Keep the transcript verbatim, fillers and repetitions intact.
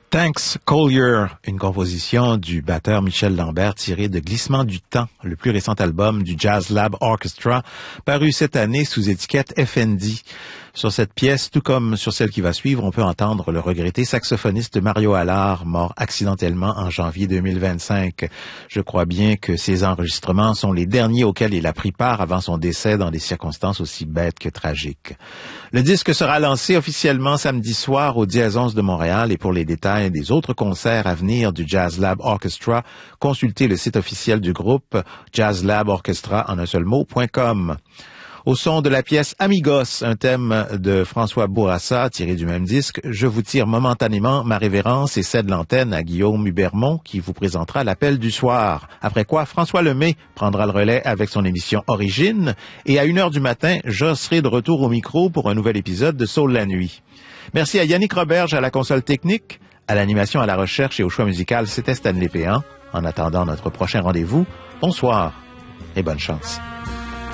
Thanks Collier, une composition du batteur Michel Lambert tirée de Glissement du temps, le plus récent album du Jazz Lab Orchestra, paru cette année sous étiquette F N D. Sur cette pièce, tout comme sur celle qui va suivre, on peut entendre le regretté saxophoniste Mario Allard, mort accidentellement en janvier deux mille vingt-cinq. Je crois bien que ces enregistrements sont les derniers auxquels il a pris part avant son décès dans des circonstances aussi bêtes que tragiques. Le disque sera lancé officiellement samedi soir au Diazonce de Montréal et pour les détails des autres concerts à venir du Jazz Lab Orchestra, consultez le site officiel du groupe jazz lab orchestra en un seul mot point com. Au son de la pièce Amigos, un thème de François Bourassa tiré du même disque, je vous tire momentanément ma révérence et cède l'antenne à Guillaume Hubermont qui vous présentera l'appel du soir. Après quoi, François Lemay prendra le relais avec son émission Origine et à une heure du matin, je serai de retour au micro pour un nouvel épisode de Soul la nuit. Merci à Yannick Roberge à la console technique, à l'animation, à la recherche et au choix musical, c'était Stanley Péan. En attendant notre prochain rendez-vous, bonsoir et bonne chance.